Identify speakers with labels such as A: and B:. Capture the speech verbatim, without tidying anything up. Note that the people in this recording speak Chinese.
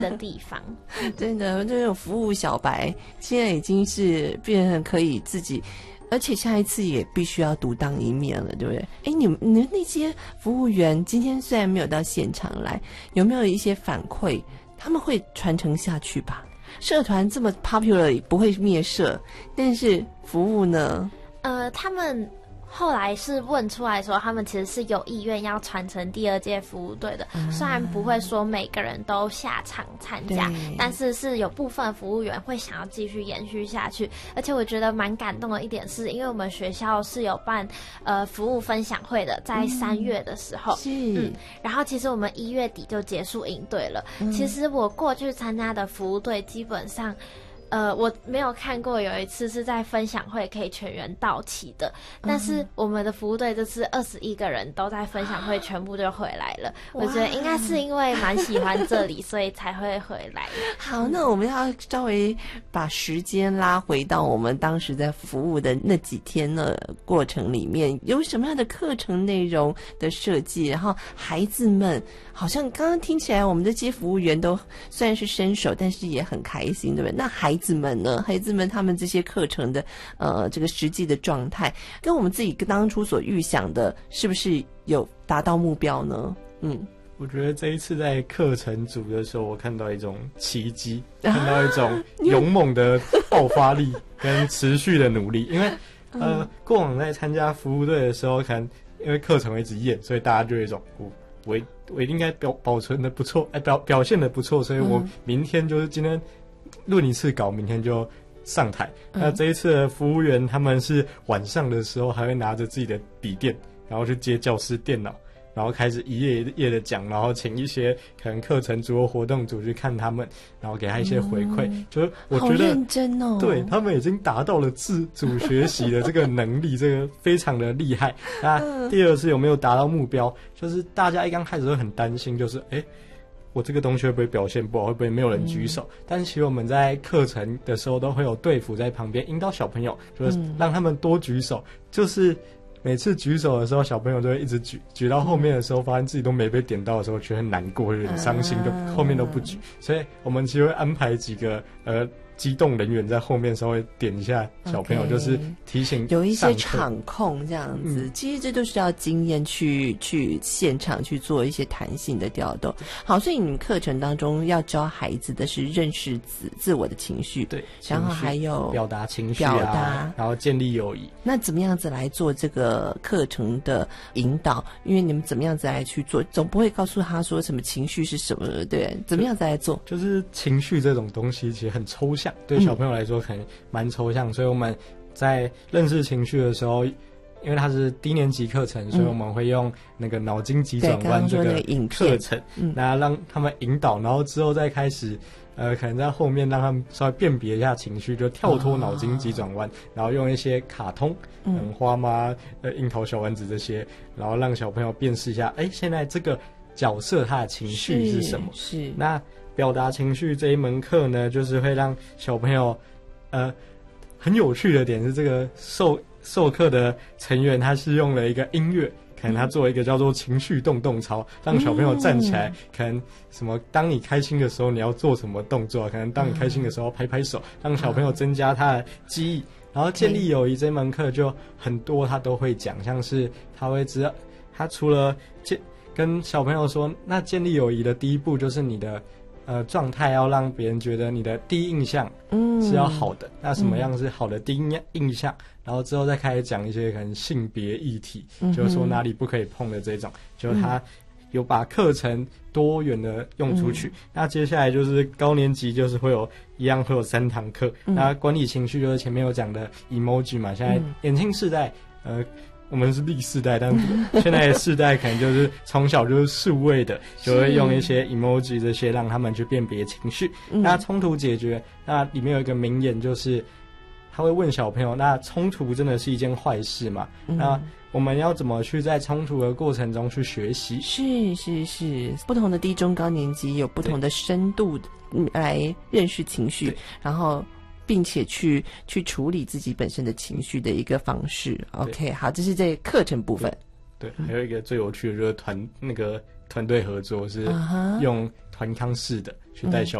A: 的地方。
B: 真的，这种服务小白现在已经是变成可以自己，而且下一次也必须要独当一面了，对不对？哎，你们你们那些服务员今天虽然没有到现场来，有没有一些反馈？他们会传承下去吧？社团这么 popular 不会灭社，但是服务呢？
A: 呃，他们后来是问出来说，他们其实是有意愿要传承第二届服务队的、嗯、虽然不会说每个人都下场参加，但是是有部分服务员会想要继续延续下去。而且我觉得蛮感动的一点是，因为我们学校是有办呃服务分享会的，在三月的时候、嗯、是嗯，然后其实我们一月底就结束营队了、嗯、其实我过去参加的服务队基本上呃，我没有看过有一次是在分享会可以全员到齐的，但是我们的服务队这次二十一个人都在分享会全部就回来了。我觉得应该是因为蛮喜欢这里，所以才会回来。
B: 好，那我们要稍微把时间拉回到我们当时在服务的那几天的过程里面，有什么样的课程内容的设计，然后孩子们好像刚刚听起来我们这些服务员都虽然是新手，但是也很开心，对不对？那孩子们呢？孩子们他们这些课程的呃这个实际的状态，跟我们自己当初所预想的，是不是有达到目标呢？嗯，
C: 我觉得这一次在课程组的时候，我看到一种奇迹，看到一种勇猛的爆发力跟持续的努力。因为呃，过往在参加服务队的时候，可能因为课程会一直验，所以大家就有一种我我我应该表保存的不错，哎表表现的不错，所以我明天就是今天论一次稿，明天就上台、嗯、那这一次的服务员他们是晚上的时候还会拿着自己的笔电，然后去接教室电脑，然后开始一页一页的讲，然后请一些可能课程组或活动组去看他们，然后给他一些回馈、嗯、就是我觉得
B: 好认真哦，
C: 对，他们已经达到了自主学习的这个能力这个非常的厉害。那第二是有没有达到目标，就是大家一刚开始会很担心，就是哎我这个东西会不会表现不好，会不会没有人举手、嗯、但是其实我们在课程的时候都会有队辅在旁边引导小朋友，就是让他们多举手、嗯、就是每次举手的时候小朋友都会一直举，举到后面的时候发现自己都没被点到的时候觉得很难过，有点伤心，就后面都不举、嗯、所以我们其实会安排几个呃机动人员在后面稍微点一下小朋友， okay, 就是提醒
B: 有一些场控这样子、嗯、其实这都是要经验去去现场去做一些弹性的调动。好，所以你们课程当中要教孩子的是认识自自我的情绪，对，然后还有
C: 表达情绪、啊、表达，然后建立友谊。
B: 那怎么样子来做这个课程的引导？因为你们怎么样子来去做，总不会告诉他说什么情绪是什么，对，怎么样子来做？
C: 就是情绪这种东西其实很抽象，对小朋友来说可能蛮抽象、嗯、所以我们在认识情绪的时候，因为它是低年级课程、嗯、所以我们会用那个脑筋急转弯这个课程，那、嗯、让他们引导，然后之后再开始呃，可能在后面让他们稍微辨别一下情绪，就跳脱脑筋急转弯、哦、然后用一些卡通嗯，花妈呃樱桃小丸子这些，然后让小朋友辨识一下，哎，现在这个角色他的情绪是什么，是, 是那表达情绪这一门课呢，就是会让小朋友，呃，很有趣的点是，这个授授课的成员他是用了一个音乐，可能他做一个叫做情绪动动操，让小朋友站起来，嗯、可能什么，当你开心的时候你要做什么动作，可能当你开心的时候拍拍手，让小朋友增加他的记忆。然后建立友谊这门课就很多他都会讲，像是他会知道，他除了建跟小朋友说，那建立友谊的第一步就是你的。呃，状态要让别人觉得你的第一印象是要好的、嗯、那什么样是好的第一印象、嗯、然后之后再开始讲一些可能性别议题、嗯、就是说哪里不可以碰的这种，就是他有把课程多元的用出去、嗯、那接下来就是高年级就是会有一样会有三堂课、嗯、那管理情绪就是前面有讲的 emoji 嘛，现在年轻世代呃我们是 Z 世代，但现在的世代可能就是从小就是数位的，就会用一些 emoji 这些让他们去辨别情绪。那冲突解决，那里面有一个名言，就是他会问小朋友：那冲突真的是一件坏事吗？嗯、那我们要怎么去在冲突的过程中去学习？
B: 是是是，不同的低中高年级有不同的深度来认识情绪，然后。并且去去处理自己本身的情绪的一个方式。OK， 好，这是在课程部分。
C: 对，对还有一个最有趣的就是团那个团队合作是用团康式的去带小